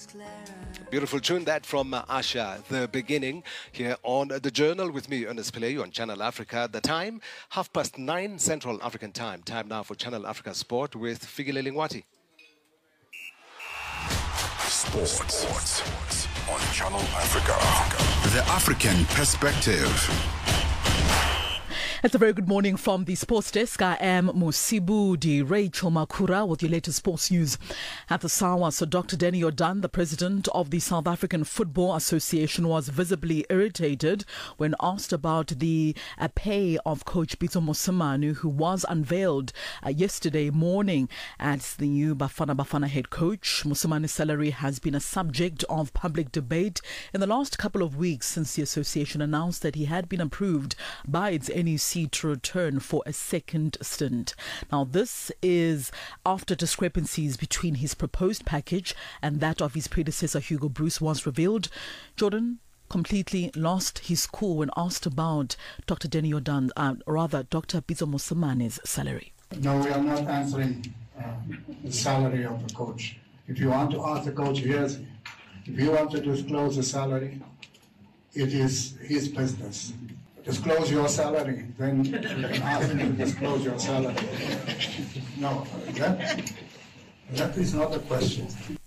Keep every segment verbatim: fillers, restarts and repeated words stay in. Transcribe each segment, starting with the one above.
A beautiful tune that from uh, Asha, The Beginning, here on The Journal with me, Ernest Pillay, on Channel Africa. The time, half past nine Central African time. Time now for Channel Africa Sport with Fikile Lingwati. Sports. Sports on Channel Africa. The African perspective. It's a very good morning from the sports desk. I am Musibu Di Rachel Makura with your latest sports news at the Sawa. So Doctor Danny Jordaan, the president of the South African Football Association, was visibly irritated when asked about the uh, pay of coach Pitso Mosimane, who was unveiled uh, yesterday morning as the new Bafana Bafana head coach. Mosimane's salary has been a subject of public debate in the last couple of weeks since the association announced that he had been approved by its N E C to return for a second stint. Now, this is after discrepancies between his proposed package and that of his predecessor Hugo Broos was revealed. Jordan completely lost his cool when asked about Doctor Danny Jordaan, uh, rather Doctor Pitso Mosimane's salary. No, we are not answering uh, the salary of the coach. If you want to ask the coach, here's if you want to disclose the salary, it is his business. Disclose your salary, then you can ask him to disclose your salary. No, that, that is not the question.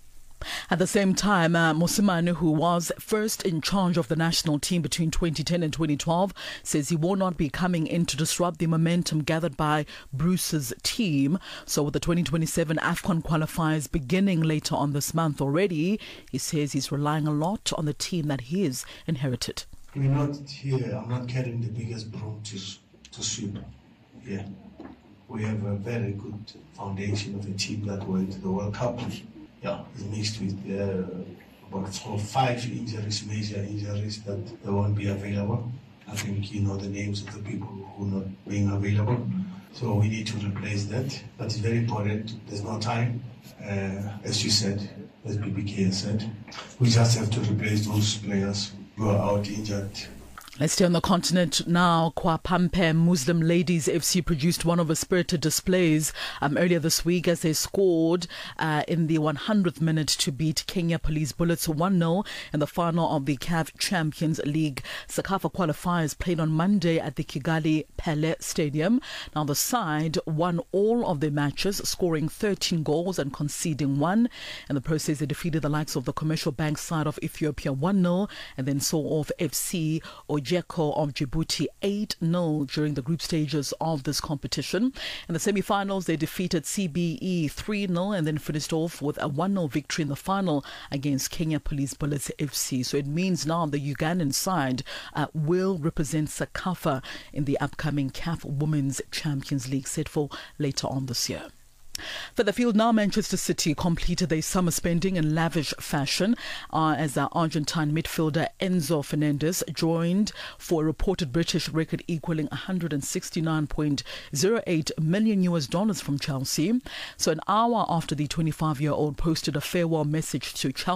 At the same time, uh, Mosimane, who was first in charge of the national team between twenty ten and twenty twelve, says he will not be coming in to disrupt the momentum gathered by Bruce's team. So with the twenty twenty-seven AFCON qualifiers beginning later on this month already, he says he's relying a lot on the team that he has inherited. We're not here, I'm not carrying the biggest broom to, to sweep. Yeah. We have a very good foundation of a team that went to the World Cup. Yeah, it's mixed with uh, about four, five injuries, major injuries that they won't be available. I think you know the names of the people who are not being available. So we need to replace that. But it's very important. There's no time. Uh, as you said, as B B K said, we just have to replace those players who are out injured. Let's stay on the continent now. Kwaphampe Muslim Ladies F C produced one of the spirited displays um, earlier this week as they scored uh, in the one hundredth minute to beat Kenya Police Bullets one nil in the final of the C A F Champions League. Sakafa qualifiers played on Monday at the Kigali Pele Stadium. Now the side won all of their matches, scoring thirteen goals and conceding one. In the process, they defeated the likes of the Commercial Bank side of Ethiopia one nil and then saw off F C Ojeko of Djibouti eight nil during the group stages of this competition. In the semi-finals, they defeated C B E three nil and then finished off with a one nil victory in the final against Kenya Police Bullets F C. So it means now the Ugandan side uh, will represent Sakafa in the upcoming C A F Women's Champions League set for later on this year. For the field now, Manchester City completed their summer spending in lavish fashion uh, as uh, Argentine midfielder Enzo Fernandez joined for a reported British record equaling one hundred sixty-nine point zero eight million U S dollars from Chelsea. So an hour after the twenty-five-year-old posted a farewell message to Chelsea,